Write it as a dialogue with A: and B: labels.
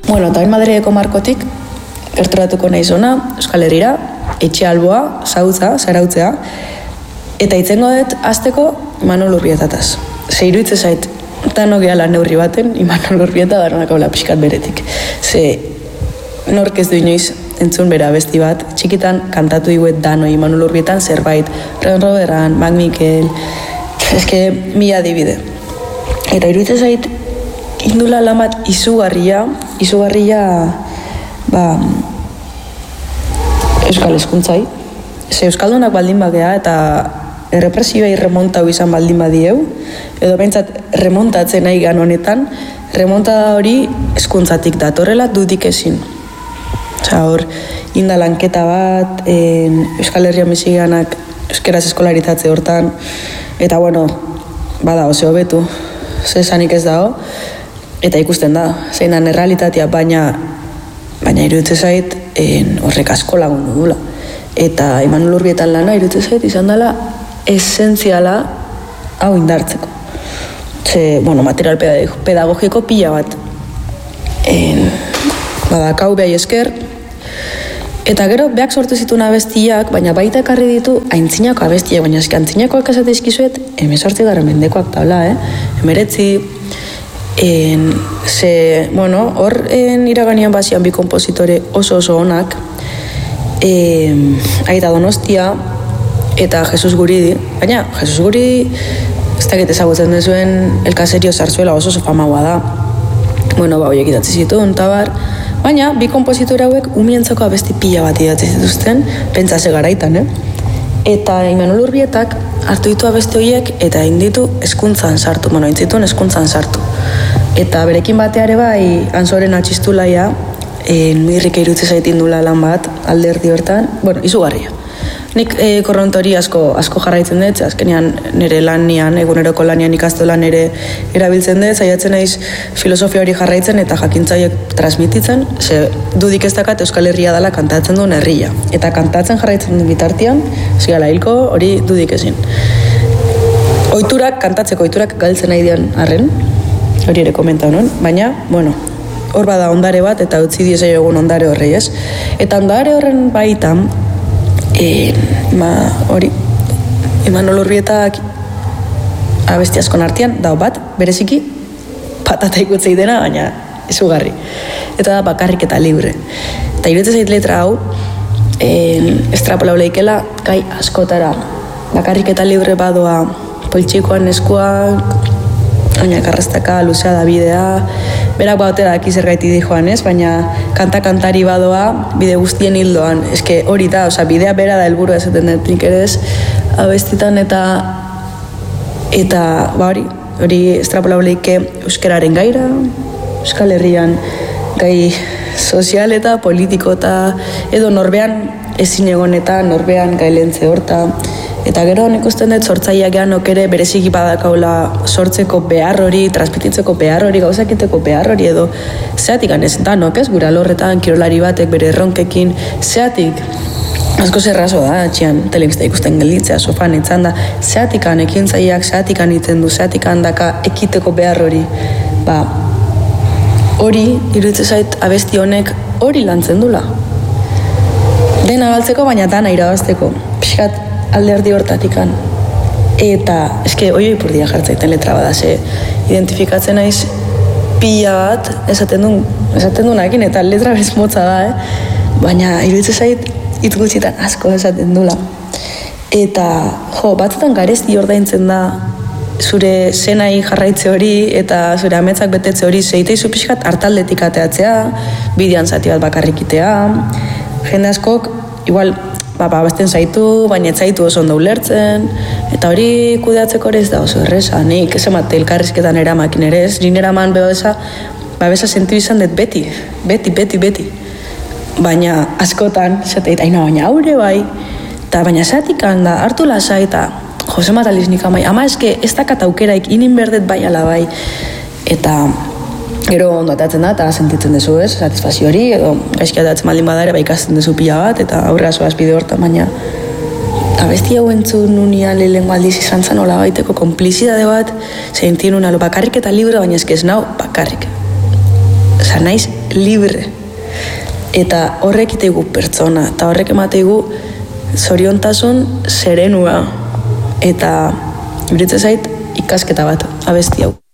A: Bueno, eta Madrileko markotik, gerturatuko nahi zona, Euskal Herrira, etxe alboa, zarautzea, eta itzengo dut, azteko, Imanol Urbietaz. Ze iruitze zait, eta nogeala neurri baten, Imanol Urbieta daronako pixkat beretik. Ze, nork ez du inoiz entzun bera abesti bat, txikitan kantatu iguet dano Imanol Urbietan zerbait, Ren Roberan, Mac Mikel, eske mila adibide. Eta iruitze zait, indula lan bat izugarria, euskal hezkuntzai. Ze euskaldunak baldin bagea eta errepresioa remontau izan baldin badieu, edo behintzat remontatzen nahi gan honetan, remontada hori hezkuntzatik datorrela dudik ezin. Osa hor, indalanketa bat, Euskal Herria Michiganak euskeraz eskolaritatze hortan, eta bueno, bada, oze hobetu, ze esanik ez dago, eta ikusten da, zein dan errealitatea, baina iruditze zait horrek asko lagundu dula. Eta Imanol Urbietan lana iruditze zait izan dela esentziala hau indartzeko. Ze, bueno, material pedagogiko pila bat badakau behai esker, eta gero beak sortu zituen abestiak, baina baita ekarri ditu aintzinako abestiak, baina eski aintzinakoak esate izkizuet 18. mendekoak taula, 19, ze, bueno, hor iraganian bazian bi kompositore oso onak, Aita Donostia eta Jesus Guridi, baina Jesus Guridi ez dakit ezagutzen duzuen El Caserio Zarzuela oso famaua da. Bueno, horiek idatzi zituen, tabar, baina bi kompositore hauek umientzako abesti pila bat idatzi zituzten, pentsase garaitan, Eta Imanol Urbietak hartu ditu abesti horiek eta inditu hezkuntzan sartu, intzituen hezkuntzan sartu. Eta berekin bateare bai, Antzoren Atxistulaia, mirrik irutze zaitin dula lan bat, alderdi hortan, bueno, izugarria. Nik korrontori asko jarraitzen dut, azkenean nire lanian, eguneroko lanian ikastolan ere erabiltzen dut, zaiatzen naiz filosofia hori jarraitzen eta jakintzaiek transmititzen, ze dudik ez dakat Euskal Herria dela kantatzen duen herria. Eta kantatzen jarraitzen duen bitartian, zigala hilko hori dudik ezin. Kantatzeko ohiturak galtzen nahi dian arren, hori ere komenta honon, baina, bueno, hor bada ondare bat eta utzi diezai egun ondare horrei, ez? Eta ondare horren baitan, hori, Imanol Urbietak abesti askon artean, dau bat, bereziki, patata ikutzei dena, baina izugarri. Eta da bakarrik eta libre. Eta iruditzen zait letra hau, estrapolau leikela, gai askotara. Bakarrik eta libre badoa, poltsikoan eskuak, baina karrastaka, luzea da bidea, berak baute da aki zergaiti di joan, ez? Baina kantari badoa bide guztien hildoan. Eske hori da, osea, bidea bera da helburua esaten dut nik ere ez, abestitan eta hori estrapolau leike euskararen gaira, Euskal Herrian gai sozial eta politiko eta edo norbean ezin egon eta norbean gai lehentze horta. Eta gero ikusten dut sortzaileak ganok ere bereziki badakaula sortzeko behar hori, transmititzeko behar hori, gauzakiteko behar hori edo zeatik ganez, danok ez, gura lorretan, kirolari batek bere erronkekin, zeatik, asko zerrazo da, txian telebista ikusten gelditzea, sofan etzan da, zeatik ekintzaileak, zeatik iten du, zeatik daka ekiteko behar hori, hori, iruditzen zait abesti honek hori lantzen dula. Dena galtzeko, baina dana irabazteko, pixkat, alderdi hortatikan. Eta, eske, oio ipurdia jartzaiten letra bada, ze identifikatzen naiz pila bat, esaten duenakin, eta letra bez motza da, baina iruditzen zait hitz gutxitan asko esaten dula. Eta, batzutan garesti ordaintzen da zure zenai jarraitze hori eta zure ametsak betetze hori zeiteizu pixkat hartaldetik ateatzea, bidean zati bat bakarrikitea, jende askok, igual, babesten zaitu, baina ez zaitu oso ondo ulertzen, eta hori kudeatzeko ere ez da oso erreza, nik ez emate elkarrizketan eramakin ere ez, nire eraman babesa sentiu izan dut beti, baina askotan, zateit, baina haure bai, eta baina zatik handa, hartu lasai eta Jose Mataliz nik amai, ama eske ez dakat aukeraik inin berdet bai ala bai, eta gero ondo atatzen da, eta sentitzen dezu ez, satisfazio hori, edo gaizki atatzen maldin badare, ikasten dezu pila bat, eta aurrera zoaz bide hortan, baina abesti hau entzun nunean lehenko aldiz izan zen hola baiteko konplizidade bat, zentien bakarrik eta libre, baina ez nau bakarrik. naiz libre. Eta horrek iteigu pertsona, eta horrek emateigu zoriontasun serenua. Eta iruditzen zait ikasketa bat abesti hau.